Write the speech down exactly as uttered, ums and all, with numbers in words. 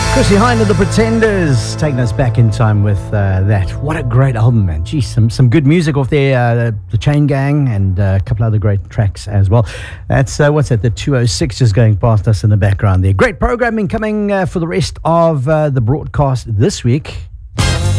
Chrissy Hynde of The Pretenders, taking us back in time with uh, that. What a great album, man. Gee, some, some good music off there, uh, the Chain Gang, and uh, a couple other great tracks as well. That's, uh, what's that, the two oh six just going past us in the background there. Great programming coming uh, for the rest of uh, the broadcast this week.